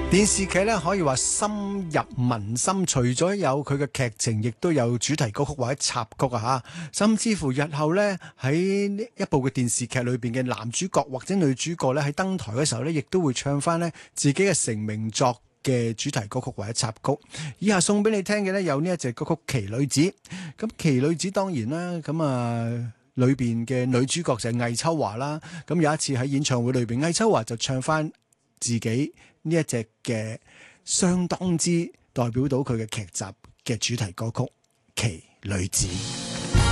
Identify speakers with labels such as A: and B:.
A: 電視劇咧可以話深入民心，除咗有佢嘅劇情，亦都有主題歌曲或者插曲啊吓，甚至乎日後咧喺呢一部嘅電視劇裏邊嘅男主角或者女主角咧喺登台嘅時候咧，亦都會唱翻咧自己嘅成名作嘅主題歌曲或者插曲。以下送俾你聽嘅咧有呢一隻歌曲《奇女子》。咁《奇女子》當然啦，咁裏邊嘅女主角就係魏秋華啦。咁有一次喺演唱會裏邊，魏秋華就唱翻自己呢一隻嘅相當之代表到佢嘅劇集嘅主題歌曲《奇女子》。